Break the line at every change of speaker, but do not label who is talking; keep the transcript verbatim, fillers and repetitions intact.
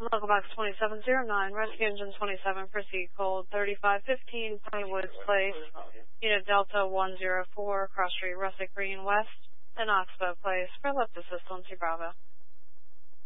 Local box twenty-seven oh nine, rescue engine twenty-seven, proceed cold, thirty-five fifteen, Pony Woods Place, unit Delta one zero four, cross street Russet Green West, and Oxbow Place, for lift assist on Bravo.